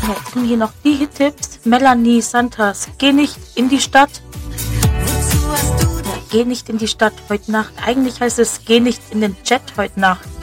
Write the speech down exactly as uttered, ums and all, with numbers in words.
Ja, jetzt kommen hier noch die Tipps. Melanie Santos, geh nicht in die Stadt. Ja, geh nicht in die Stadt heute Nacht. Eigentlich heißt es, geh nicht in den Chat heute Nacht.